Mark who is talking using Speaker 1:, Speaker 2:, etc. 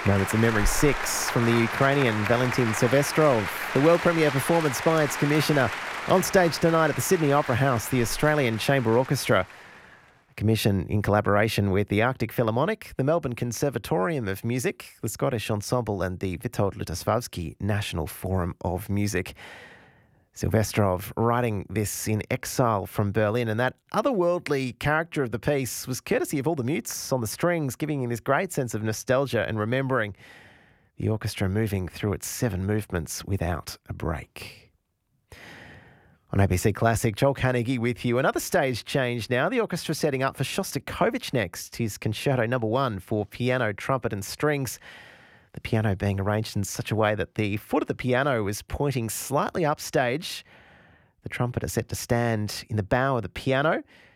Speaker 1: Moments of Memory 6 from the Ukrainian Valentin Silvestrov, the world premiere performance by its commissioner. On stage tonight at the Sydney Opera House, the Australian Chamber Orchestra. A commission in collaboration with the Arctic Philharmonic, the Melbourne Conservatorium of Music, the Scottish Ensemble and the Witold Lutoslawski National Forum of Music. Silvestrov writing this in exile from Berlin, and that otherworldly character of the piece was courtesy of all the mutes on the strings, giving him this great sense of nostalgia and remembering the orchestra moving through its 7 movements without a break. On ABC Classic, Joel Carnegie with you. Another stage change now. The orchestra setting up for Shostakovich next, his Concerto No. 1 for piano, trumpet and strings. The piano being arranged in such a way that the foot of the piano is pointing slightly upstage. The trumpet is set to stand in the bow of the piano.